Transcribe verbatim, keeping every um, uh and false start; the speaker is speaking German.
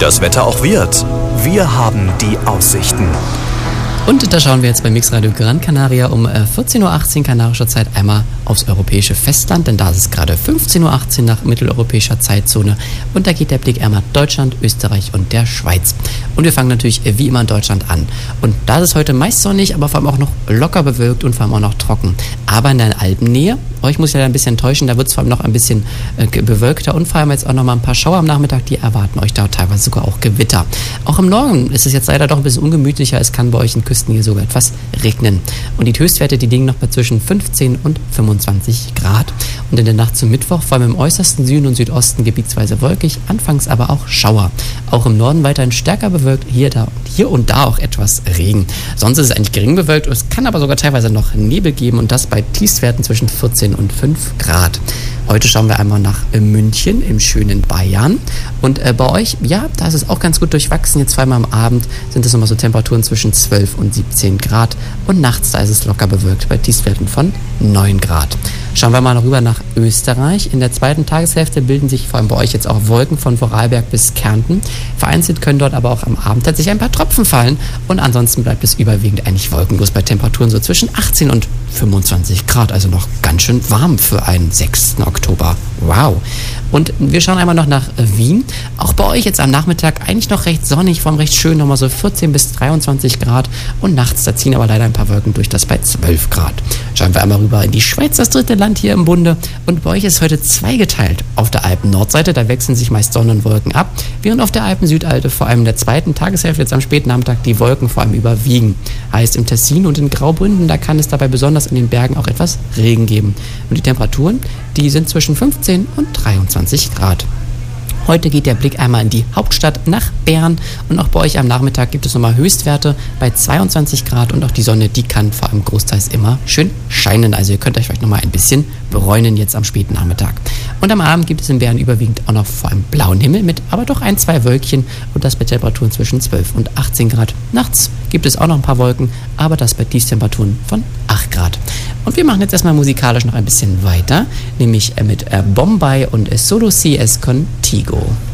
das Wetter auch wird. Wir haben die Aussichten. Und da schauen wir jetzt bei Mixradio Gran Canaria um vierzehn Uhr achtzehn kanarischer Zeit einmal aufs europäische Festland, denn da ist es gerade fünfzehn Uhr achtzehn nach mitteleuropäischer Zeitzone und da geht der Blick einmal Deutschland, Österreich und der Schweiz. Und wir fangen natürlich wie immer in Deutschland an. Und da ist es heute meist sonnig, aber vor allem auch noch locker bewölkt und vor allem auch noch trocken. Aber in der Alpennähe, euch muss ich leider ein bisschen enttäuschen, da wird es vor allem noch ein bisschen äh, bewölkter und vor allem jetzt auch noch mal ein paar Schauer am Nachmittag, die erwarten euch da teilweise sogar auch Gewitter. Auch im Norden ist es jetzt leider doch ein bisschen ungemütlicher, es kann bei euch in Küsten hier sogar etwas regnen. Und die Höchstwerte, die liegen noch bei zwischen fünfzehn und fünfundzwanzig Grad. Und in der Nacht zum Mittwoch, vor allem im äußersten Süden und Südosten gebietsweise wolkig, anfangs aber auch Schauer. Auch im Norden weiterhin stärker bewölkt, hier, da, hier und da auch etwas Regen. Sonst ist es eigentlich gering bewölkt, es kann aber sogar teilweise noch Nebel geben und das bei Tiefstwerten zwischen vierzehn und fünf Grad. Heute schauen wir einmal nach München im schönen Bayern. Und äh, bei euch, ja, da ist es auch ganz gut durchwachsen. Jetzt zweimal am Abend sind es nochmal so Temperaturen zwischen zwölf und siebzehn Grad. Und nachts, da ist es locker bewölkt bei Tiefstwerten von neun Grad. Schauen wir mal noch rüber nach Österreich. In der zweiten Tageshälfte bilden sich vor allem bei euch jetzt auch Wolken von Vorarlberg bis Kärnten. Vereinzelt können dort aber auch am Abend tatsächlich ein paar Tropfen fallen. Und ansonsten bleibt es überwiegend eigentlich wolkenlos bei Temperaturen so zwischen achtzehn und fünfundzwanzig Grad. Also noch ganz schön warm für einen sechsten Oktober. Wow. Und wir schauen einmal noch nach Wien. Auch bei euch jetzt am Nachmittag eigentlich noch recht sonnig, vor allem recht schön, nochmal so vierzehn bis dreiundzwanzig Grad. Und nachts, da ziehen aber leider ein paar Wolken durch, das bei zwölf Grad. Schauen wir einmal rüber in die Schweiz, das dritte Land hier im Bunde. Und bei euch ist heute zweigeteilt. Auf der Alpen-Nordseite, da wechseln sich meist Sonne und Wolken ab, während auf der Alpen-Südseite vor allem in der zweiten Tageshälfte jetzt am späten Nachmittag die Wolken vor allem überwiegen. Heißt im Tessin und in Graubünden, da kann es dabei besonders in den Bergen auch etwas Regen geben. Und die Temperaturen, die sind zwischen fünfzehn und dreiundzwanzig Grad. Heute geht der Blick einmal in die Hauptstadt nach Bern und auch bei euch am Nachmittag gibt es nochmal Höchstwerte bei zweiundzwanzig Grad und auch die Sonne, die kann vor allem großteils immer schön scheinen. Also ihr könnt euch vielleicht nochmal ein bisschen bräunen jetzt am späten Nachmittag. Und am Abend gibt es in Bern überwiegend auch noch vor allem blauen Himmel mit aber doch ein, zwei Wölkchen und das bei Temperaturen zwischen zwölf und achtzehn Grad. Nachts gibt es auch noch ein paar Wolken, aber das bei Tiefstemperaturen von acht Grad. Und wir machen jetzt erstmal musikalisch noch ein bisschen weiter, nämlich mit Bombay und Solo C S Contigo.